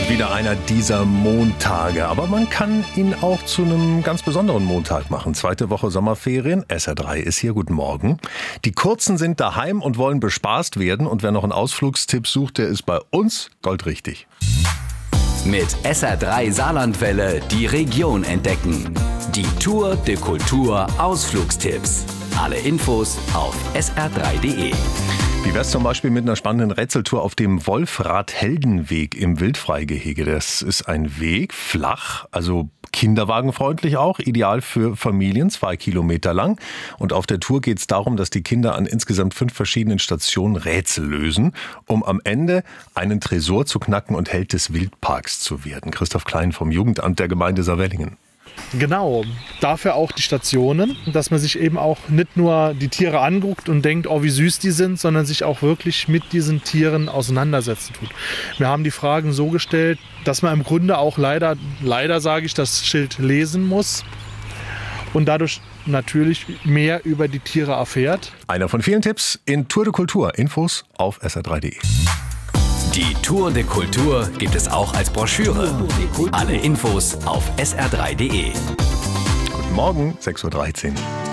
Wieder einer dieser Montage, aber man kann ihn auch zu einem ganz besonderen Montag machen. Zweite Woche Sommerferien, SR3 ist hier, guten Morgen. Die Kurzen sind daheim und wollen bespaßt werden und wer noch einen Ausflugstipp sucht, der ist bei uns goldrichtig. Mit SR3 Saarlandwelle die Region entdecken. Die Tour de Kultur Ausflugstipps. Alle Infos auf sr3.de. Wie wär's zum Beispiel mit einer spannenden Rätseltour auf dem Wolfrat-Heldenweg im Wildfreigehege? Das ist ein Weg, flach, also kinderwagenfreundlich auch, ideal für Familien, 2 Kilometer lang. Und auf der Tour geht es darum, dass die Kinder an insgesamt 5 verschiedenen Stationen Rätsel lösen, um am Ende einen Tresor zu knacken und Held des Wildparks zu werden. Christoph Klein vom Jugendamt der Gemeinde Saarwellingen. Genau, dafür auch die Stationen, dass man sich eben auch nicht nur die Tiere anguckt und denkt, oh wie süß die sind, sondern sich auch wirklich mit diesen Tieren auseinandersetzen tut. Wir haben die Fragen so gestellt, dass man im Grunde auch leider sage ich, das Schild lesen muss und dadurch natürlich mehr über die Tiere erfährt. Einer von vielen Tipps in Tour de Kultur. Infos auf sr3.de. Die Tour de Kultur gibt es auch als Broschüre. Alle Infos auf sr3.de. Guten Morgen, 6.13 Uhr.